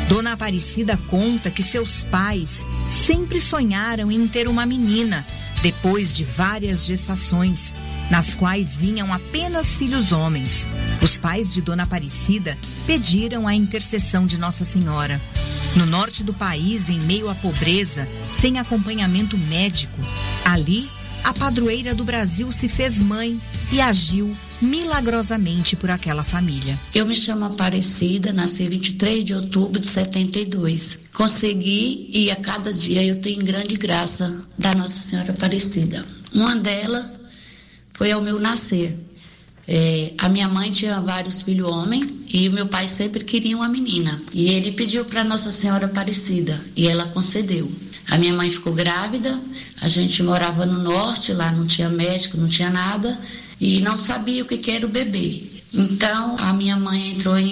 Dona Aparecida conta que seus pais sempre sonharam em ter uma menina, depois de várias gestações, nas quais vinham apenas filhos homens. Os pais de Dona Aparecida pediram a intercessão de Nossa Senhora. No norte do país, em meio à pobreza, sem acompanhamento médico, ali, a padroeira do Brasil se fez mãe e agiu milagrosamente por aquela família. Eu me chamo Aparecida, nasci 23 de outubro de 72. Consegui e a cada dia eu tenho grande graça da Nossa Senhora Aparecida. Uma delas foi ao meu nascer. A minha mãe tinha vários filhos homens e o meu pai sempre queria uma menina. E ele pediu para Nossa Senhora Aparecida e ela concedeu. A minha mãe ficou grávida, a gente morava no norte, lá não tinha médico, não tinha nada, e não sabia o que era o bebê. Então, a minha mãe entrou em